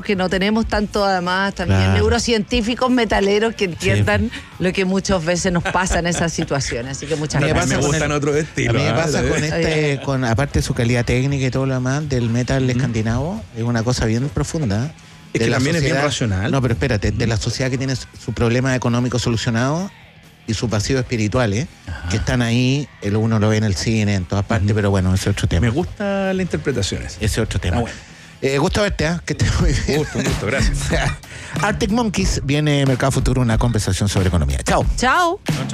que no tenemos tanto, además, también Claro. neurocientíficos metaleros que entiendan lo que muchas veces nos pasa en esas situaciones. Así que muchas A mí me gracias. pasa gustan otros A estilos. mí me pasa Oye. con aparte de su calidad técnica y todo lo demás, del metal escandinavo, es una cosa bien profunda. Es De que la también es bien sociedad- racional. No, pero espérate, de la sociedad que tiene su problema económico solucionado y sus vacíos espirituales, que están ahí, uno lo ve en el cine, en todas partes, pero bueno, ese es otro tema. Me gustan las interpretaciones. Ese es otro tema. Ah, bueno. Gusto verte, que estés muy bien. Un gusto, gracias. Arctic Monkeys viene Mercado Futuro, una conversación sobre economía. Chao. Chao.